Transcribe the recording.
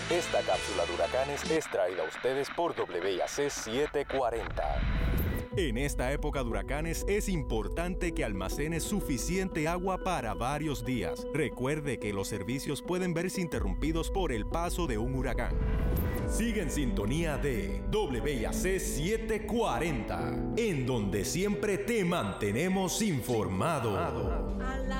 Esta cápsula de huracanes es traída a ustedes por WIAC 740. En esta época de huracanes es importante que almacene suficiente agua para varios días. Recuerde que los servicios pueden verse interrumpidos por el paso de un huracán. Sigue en sintonía de WIAC 740, en donde siempre te mantenemos informado.